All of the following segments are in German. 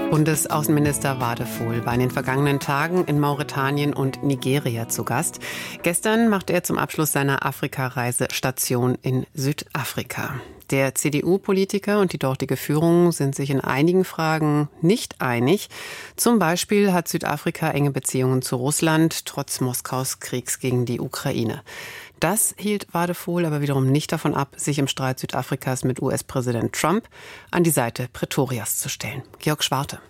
Bundesaußenminister Wadephul war in den vergangenen Tagen in Mauretanien und Nigeria zu Gast. Gestern machte er zum Abschluss seiner Afrikareise Station in Südafrika. Der CDU-Politiker und die dortige Führung sind sich in einigen Fragen nicht einig. Zum Beispiel hat Südafrika enge Beziehungen zu Russland, trotz Moskaus Kriegs gegen die Ukraine. Das hielt Wadephul aber wiederum nicht davon ab, sich im Streit Südafrikas mit US-Präsident Trump an die Seite Pretorias zu stellen. Georg Schwarte.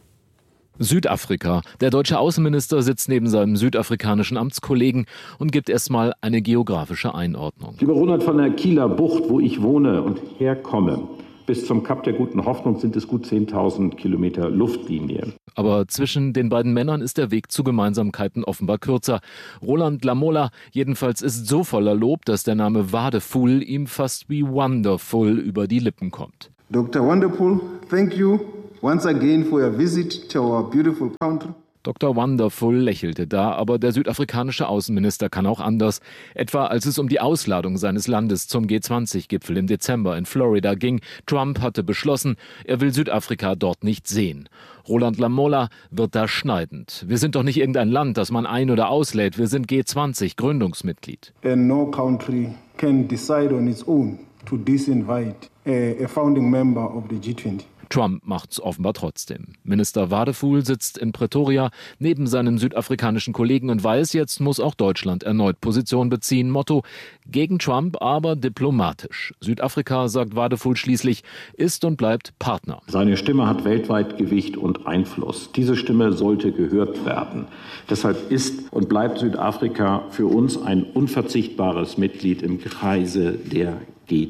Südafrika. Der deutsche Außenminister sitzt neben seinem südafrikanischen Amtskollegen und gibt erstmal eine geografische Einordnung. Lieber Ronald, von der Kieler Bucht, wo ich wohne und herkomme, bis zum Kap der Guten Hoffnung sind es gut 10.000 Kilometer Luftlinie. Aber zwischen den beiden Männern ist der Weg zu Gemeinsamkeiten offenbar kürzer. Roland Lamola jedenfalls ist so voller Lob, dass der Name Wadephul ihm fast wie Wonderful über die Lippen kommt. Dr. Wonderful, thank you once again for your visit to our beautiful country. Dr. Wonderful lächelte da, aber der südafrikanische Außenminister kann auch anders. Etwa als es um die Ausladung seines Landes zum G20-Gipfel im Dezember in Florida ging. Trump hatte beschlossen, er will Südafrika dort nicht sehen. Roland Lamola wird da schneidend. Wir sind doch nicht irgendein Land, das man ein- oder auslädt. Wir sind G20, Gründungsmitglied. And no country can decide on its own to disinvite a founding member of the G20. Trump macht's offenbar trotzdem. Minister Wadephul sitzt in Pretoria neben seinem südafrikanischen Kollegen und weiß, jetzt muss auch Deutschland erneut Position beziehen. Motto: gegen Trump, aber diplomatisch. Südafrika, sagt Wadephul schließlich, ist und bleibt Partner. Seine Stimme hat weltweit Gewicht und Einfluss. Diese Stimme sollte gehört werden. Deshalb ist und bleibt Südafrika für uns ein unverzichtbares Mitglied im Kreise der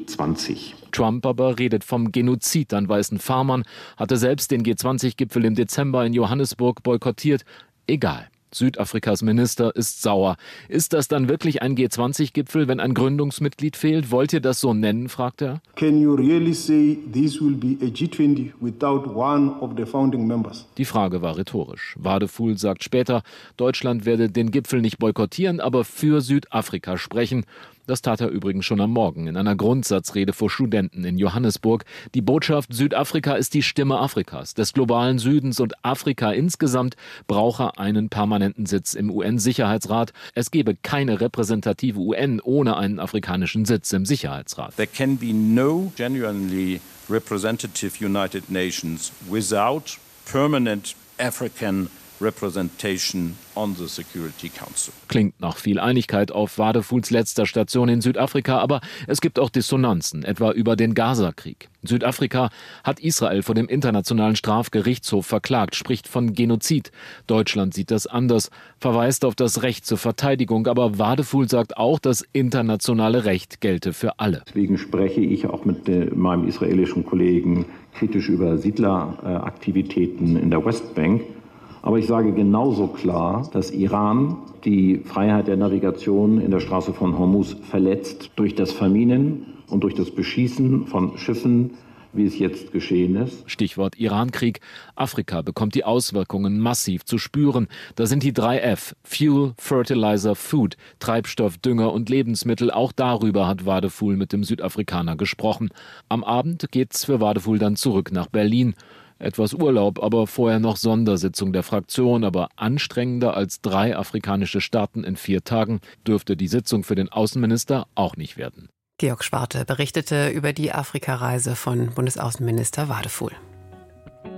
G20. Trump aber redet vom Genozid an weißen Farmern, hatte selbst den G20-Gipfel im Dezember in Johannesburg boykottiert. Egal. Südafrikas Minister ist sauer. Ist das dann wirklich ein G20-Gipfel, wenn ein Gründungsmitglied fehlt? Wollt ihr das so nennen, fragt er. Can you really say this will be a G20 without one of the founding members? Die Frage war rhetorisch. Wadephul sagt später, Deutschland werde den Gipfel nicht boykottieren, aber für Südafrika sprechen. Das tat er übrigens schon am Morgen in einer Grundsatzrede vor Studenten in Johannesburg. Die Botschaft: Südafrika ist die Stimme Afrikas, des globalen Südens, und Afrika insgesamt brauche einen permanenten Sitz im UN-Sicherheitsrat. Es gebe keine repräsentative UN ohne einen afrikanischen Sitz im Sicherheitsrat. There can be no genuinely representative United Nations without permanent African representation on the Security Council. Klingt nach viel Einigkeit auf Wadephuls letzter Station in Südafrika, aber es gibt auch Dissonanzen, etwa über den Gaza-Krieg. Südafrika hat Israel vor dem Internationalen Strafgerichtshof verklagt, spricht von Genozid. Deutschland sieht das anders, verweist auf das Recht zur Verteidigung, aber Wadephul sagt auch, das internationale Recht gelte für alle. Deswegen spreche ich auch mit meinem israelischen Kollegen kritisch über Siedleraktivitäten in der Westbank. Aber ich sage genauso klar, dass Iran die Freiheit der Navigation in der Straße von Hormuz verletzt durch das Verminen und durch das Beschießen von Schiffen, wie es jetzt geschehen ist. Stichwort Irankrieg. Afrika bekommt die Auswirkungen massiv zu spüren. Da sind die 3 F: Fuel, Fertilizer, Food, Treibstoff, Dünger und Lebensmittel. Auch darüber hat Wadephul mit dem Südafrikaner gesprochen. Am Abend geht's für Wadephul dann zurück nach Berlin. Etwas Urlaub, aber vorher noch Sondersitzung der Fraktion. Aber anstrengender als 3 afrikanische Staaten in 4 Tagen dürfte die Sitzung für den Außenminister auch nicht werden. Georg Schwarte berichtete über die Afrikareise von Bundesaußenminister Wadephul.